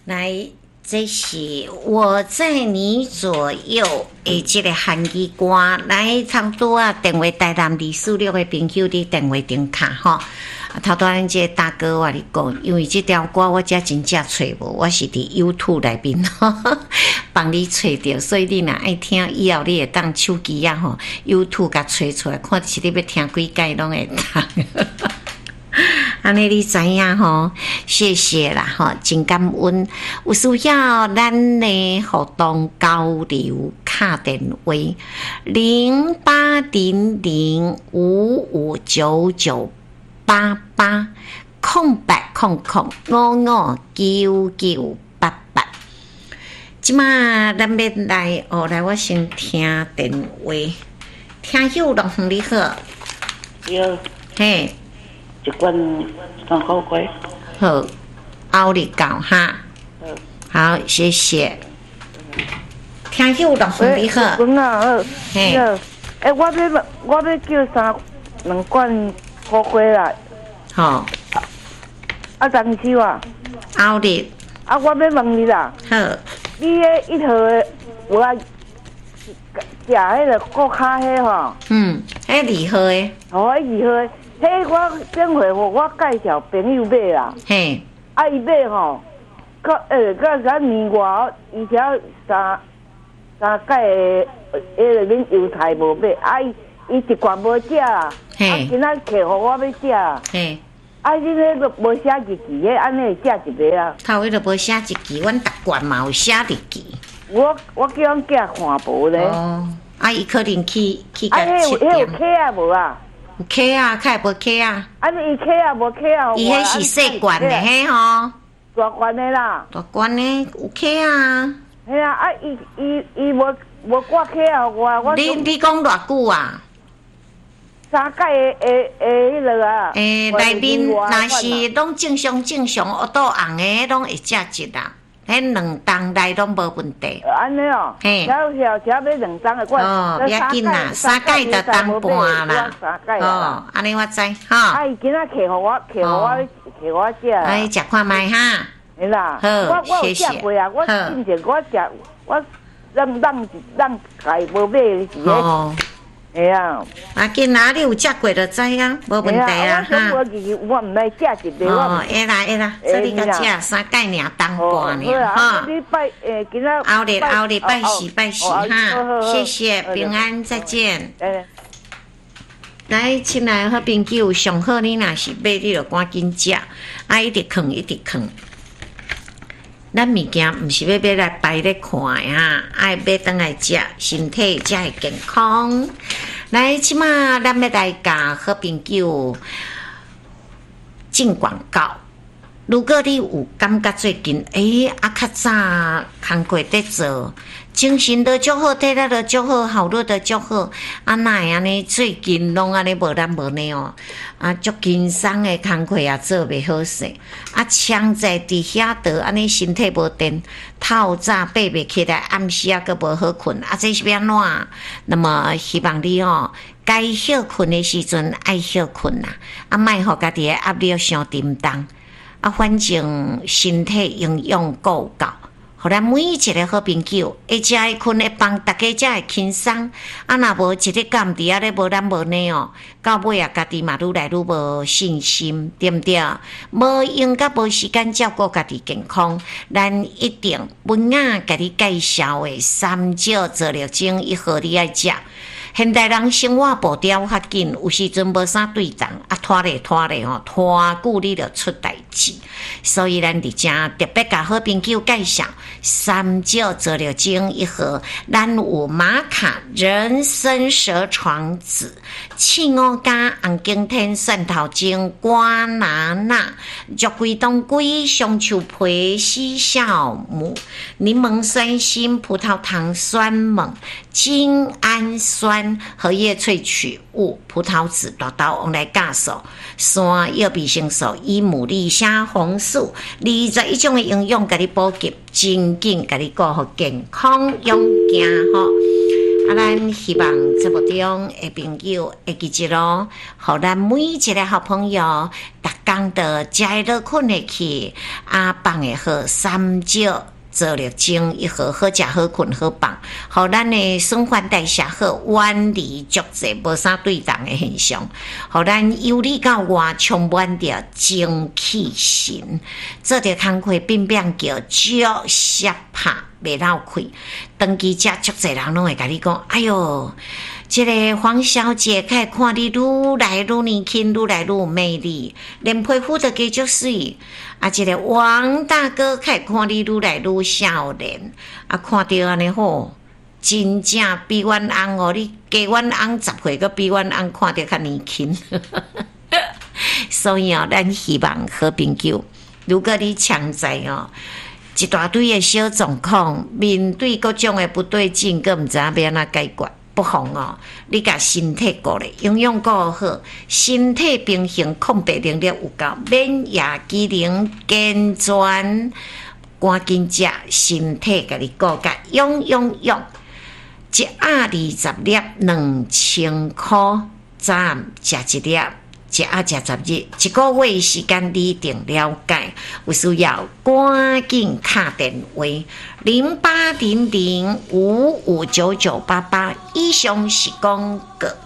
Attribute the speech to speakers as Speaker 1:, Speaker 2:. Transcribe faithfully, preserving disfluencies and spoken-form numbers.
Speaker 1: 来，这是我在你左右的这个韩语歌，来差不多啊，电话台南二四六的朋友你电话顶卡吼。头端这大哥我跟你讲，因为这条歌我才真正找无，我是伫 YouTube 内面帮你找到，所以你若爱听，以后你会当手机啊吼 YouTube 甲找出来，看是你要听几届拢会当。安尼你知影吼？谢谢啦吼，真感恩。有需要咱的互动交流，卡电话零八零零五五九九八八空白空空五五九九八八。即马咱要来哦，来我先听电话，听友龙你好，
Speaker 2: 有
Speaker 1: 嘿。
Speaker 2: 一罐三块块。
Speaker 1: 好，奥利搞哈。好，谢谢。听友老师你好。
Speaker 2: 滚啊！
Speaker 1: 嘿。
Speaker 2: 哎，我要我要叫三两罐苦瓜啦。
Speaker 1: 好。
Speaker 2: 啊，张秋啊。
Speaker 1: 奥利。
Speaker 2: 啊，我要问你啦。
Speaker 1: 好。
Speaker 2: 你迄一盒的有啊？食迄个国卡迄吼。
Speaker 1: 嗯，迄二号的。
Speaker 2: 哦，迄二号的。迄我顶回互我介绍朋友买啦，
Speaker 1: 嘿，
Speaker 2: 啊伊买吼，个诶个个年外，而且三三届诶，迄个恁油菜无买，啊伊伊一罐无食啦，啊今仔摕互我要食啦，嘿，啊恁迄个无写日期，迄安尼会食一个啊？
Speaker 1: 头迄个无写日期，阮逐罐嘛有写日期。
Speaker 2: 我我叫阮囝看无咧。哦，
Speaker 1: 啊伊可能去去
Speaker 2: 甲切点。啊迄有迄有客啊无啊？
Speaker 1: 有客啊，较会无客啊？
Speaker 2: 啊，你伊客啊，无客啊？
Speaker 1: 伊迄是细罐的迄吼，
Speaker 2: 大罐的啦。
Speaker 1: 大罐的有客啊。
Speaker 2: 系啊，啊，伊伊伊无无挂客啊，我我。
Speaker 1: 你你讲偌久啊？
Speaker 2: 三届的的的迄落啊。
Speaker 1: 诶，内面若是拢正常正常，乌豆红的拢会食一啦。迄两档内拢无问题。
Speaker 2: 安尼哦，嘿，条条条要两档的，
Speaker 1: 哦，不要紧啦，三届就当半啦。哦，安尼我知哈。
Speaker 2: 啊，伊今仔摕互我，摕互我，摕我食。
Speaker 1: 哎，食看卖哈。
Speaker 2: 是啦，我我有食过啊，我之前我食，我让让让家无买是个。系啊，
Speaker 1: 啊，今仔你有食过就知啊，无问题啊
Speaker 2: 哈。我我唔来食一个。
Speaker 1: 哦，会啦会啦，所以你甲食三届尔当半尔哈。
Speaker 2: 你拜诶，今仔。
Speaker 1: 后日后日拜喜拜喜哈，谢谢平安再见。来，亲爱好朋友，上好你若是买，你就赶紧食，啊，一直囥一直囥。咱物件毋是要要来摆咧看的哈，爱买倒来食，身体才会健康。来，即马咱要来甲好朋友进广告。如果你有感觉最近，诶、欸，啊较早工课在做，精神都足好，体力都足好，效率都足好，啊哪会安尼最近拢安尼无咱无呢哦，啊足轻松的工课也做袂好势，啊强在伫遐倒安尼身体无电，透早爬袂起来，暗时啊阁无好困，啊这是要安怎？那么希望你哦，该休困的时阵爱休困啦，啊莫互家己的压力伤沉重。啊，反正身体营养够够，互咱每一个好朋友，会食会困会帮大家才会轻松。啊，若无一日干伫啊咧无咱无呢哦，到尾啊，家己嘛愈来愈无信心，对毋对？无用甲无时间照顾家己健康，咱一定文雅甲你介绍的三少做了精一号你爱食。现代人生活步调较紧，有时阵无啥对账，啊拖咧拖咧吼，拖久你就出代志。所以咱伫遮特别甲好朋友介绍三少做了精一盒，咱有玛卡人参蛇床子、青乌加红景天蒜头精、瓜拿纳、肉桂冬桂、香树皮、西酵母、柠檬酸锌、葡萄糖酸锰、精氨酸。荷叶萃取物、葡萄籽、大豆用来加速山药、维生素、伊牡蛎、虾红素，二十一种的营养，给你补给，真紧给你顾好健康养健吼。 啊，咱希望节目中的朋友会记住咯，互咱每一个好朋友，逐工都食会落困会去，啊，放会好，三少。做了精一好，好食好困好放，互咱的循环代谢好，远离足济无啥对动的现象，互咱由里到外充满着精气神，做着工课变变叫足适拍袂闹开。长期食足济人拢会甲你讲，哎哟，这个黄小姐开看你愈来愈年轻，愈来愈有魅力，连皮肤都加足水。啊，这个王大哥开看你愈来愈少年，啊，看到安尼好，真正比阮翁哦，你加阮翁十岁，个比阮翁看到较年轻。所以哦，咱希望好朋友，如果你强在哦，一大堆的小状况，面对各种的不对劲，佮毋知影要安怎解决。不妨哦，你甲身体顾咧，营养顾好，身体平衡，抗病能力有够，免疫机能健全，赶紧食，身体甲你顾甲用用用，一盒二十粒两千块，暂食一粒，一盒食十日，一个月时间你定了解，有需要赶紧打电话。零八零零五五九九八八，以上是广告。